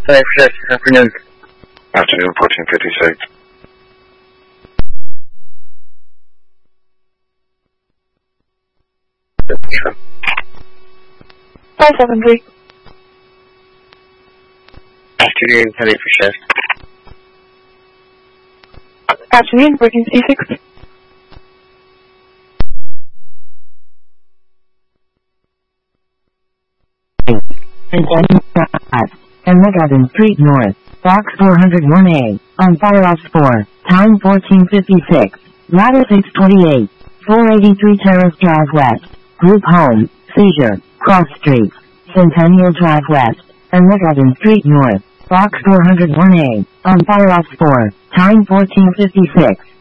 Hi, Chef. Afternoon. Afternoon, 1456. Yeah. 573. Afternoon, Penny for Chef. Afternoon, working C6. And Garden Street North, Box 401A, on Firehouse 4, time 1456, ladder 628, 483 Terrace Drive West, Group Home, Seizure, Cross Street, Centennial Drive West, and Garden Street North, Box 401A, on Firehouse 4, time 1456.